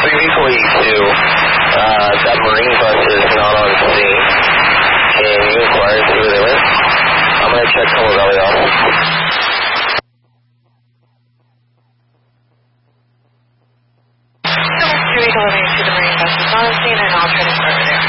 342, that Marine bus is not on scene. Can you inquire who they were? I'm going to check Como Valley office. 311 to the Marine bus is not on scene, and I'll try to start with there.